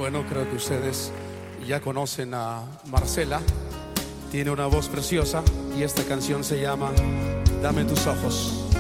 Bueno, creo que ustedes ya conocen a Marcela. Tiene una voz preciosa y esta canción se llama Dame tus ojos.